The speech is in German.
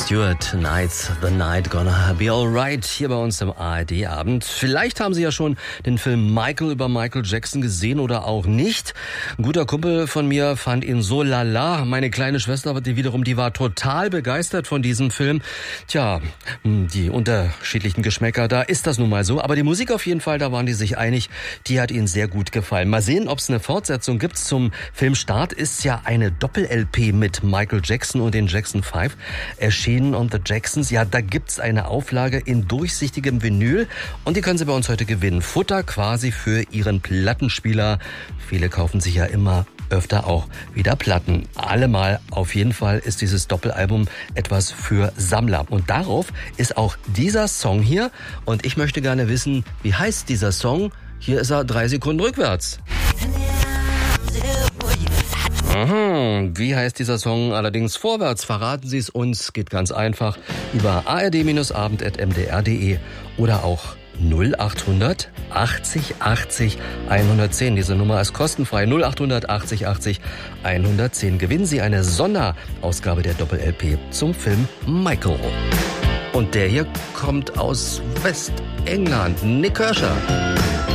Stewart, Tonight's the Night Gonna Be Alright, hier bei uns im ARD-Abend. Vielleicht haben Sie ja schon den Film Michael über Michael Jackson gesehen oder auch nicht. Ein guter Kumpel von mir fand ihn so lala. Meine kleine Schwester, die war total begeistert von diesem Film. Tja, die unterschiedlichen Geschmäcker, da ist das nun mal so. Aber die Musik auf jeden Fall, da waren die sich einig, die hat ihnen sehr gut gefallen. Mal sehen, ob es eine Fortsetzung gibt. Zum Filmstart ist ja eine Doppel-LP mit Michael Jackson und den Jackson 5 erschienen und The Jacksons. Ja, da gibt's eine Auflage in durchsichtigem Vinyl und die können Sie bei uns heute gewinnen. Futter quasi für Ihren Plattenspieler. Viele kaufen sich ja immer öfter auch wieder Platten. Allemal auf jeden Fall ist dieses Doppelalbum etwas für Sammler. Und darauf ist auch dieser Song hier. Und ich möchte gerne wissen, wie heißt dieser Song? Hier ist er 3 Sekunden rückwärts. Wie heißt dieser Song allerdings vorwärts? Verraten Sie es uns. Geht ganz einfach über ard-abend@mdr.de oder auch 0800 80 80 110. Diese Nummer ist kostenfrei. 0800 80 80 110. Gewinnen Sie eine Sonderausgabe der Doppel-LP zum Film Michael. Und der hier kommt aus Westengland. Nick Kershaw.